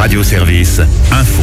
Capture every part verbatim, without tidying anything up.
Radio Service Info.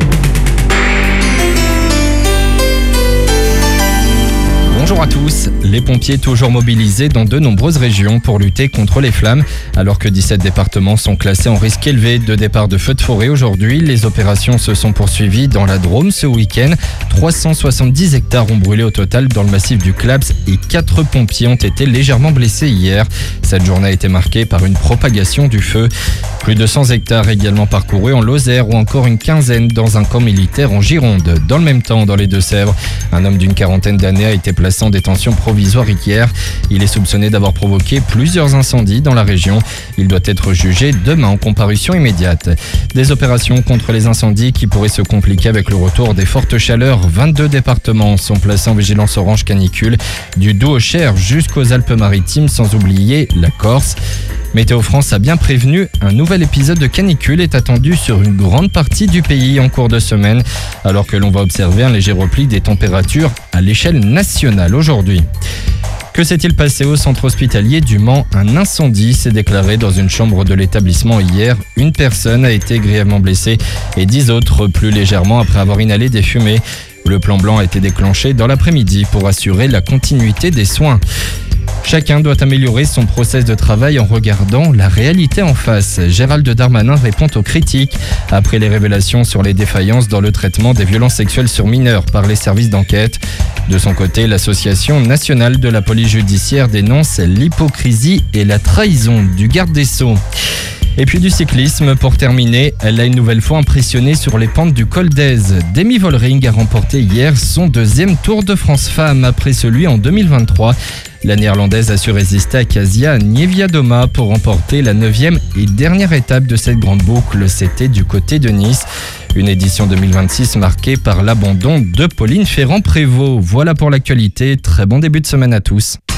Bonjour à tous. Les pompiers toujours mobilisés dans de nombreuses régions pour lutter contre les flammes. Alors que dix-sept départements sont classés en risque élevé de départ de feux de forêt aujourd'hui, les opérations se sont poursuivies dans la Drôme ce week-end. trois cent soixante-dix hectares ont brûlé au total dans le massif du Claps et quatre pompiers ont été légèrement blessés hier. Cette journée a été marquée par une propagation du feu. Plus de cent hectares également parcourus en Lozère ou encore une quinzaine dans un camp militaire en Gironde. Dans le même temps, dans les Deux-Sèvres, un homme d'une quarantaine d'années a été placé en détention provisoire hier. Il est soupçonné d'avoir provoqué plusieurs incendies dans la région. Il doit être jugé demain en comparution immédiate. Des opérations contre les incendies qui pourraient se compliquer avec le retour des fortes chaleurs. vingt-deux départements sont placés en vigilance orange canicule, du Doubs au Cher jusqu'aux Alpes-Maritimes, sans oublier la Corse. Météo France a bien prévenu, un nouvel épisode de canicule est attendu sur une grande partie du pays en cours de semaine, alors que l'on va observer un léger repli des températures à l'échelle nationale aujourd'hui. Que s'est-il passé au centre hospitalier du Mans? Un incendie s'est déclaré dans une chambre de l'établissement hier. Une personne a été grièvement blessée et dix autres plus légèrement après avoir inhalé des fumées. Le plan blanc a été déclenché dans l'après-midi pour assurer la continuité des soins. Chacun doit améliorer son process de travail en regardant la réalité en face. Gérald Darmanin répond aux critiques après les révélations sur les défaillances dans le traitement des violences sexuelles sur mineurs par les services d'enquête. De son côté, l'Association nationale de la police judiciaire dénonce l'hypocrisie et la trahison du garde des Sceaux. Et puis du cyclisme, pour terminer, elle a une nouvelle fois impressionné sur les pentes du Col d'Èze. Demi Vollering a remporté hier son deuxième Tour de France Femmes après celui en deux mille vingt-trois. La néerlandaise a su résister à Kasia Niewiadoma pour remporter la neuvième et dernière étape de cette grande boucle. C'était du côté de Nice. Une édition deux mille vingt-six marquée par l'abandon de Pauline Ferrand-Prévot. Voilà pour l'actualité. Très bon début de semaine à tous.